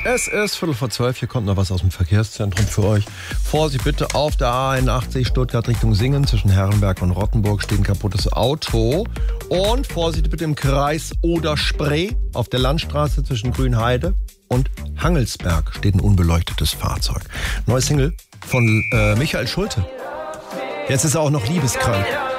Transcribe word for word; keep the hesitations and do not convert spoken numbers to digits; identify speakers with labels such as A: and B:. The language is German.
A: Es ist Viertel vor zwölf, hier kommt noch was aus dem Verkehrszentrum für euch. Vorsicht bitte, auf der A einundachtzig Stuttgart Richtung Singen, zwischen Herrenberg und Rottenburg steht ein kaputtes Auto. Und Vorsicht bitte im Kreis Oder-Spree, auf der Landstraße zwischen Grünheide und Hangelsberg steht ein unbeleuchtetes Fahrzeug. Neue Single von äh, Michael Schulte. Jetzt ist er auch noch liebeskrank.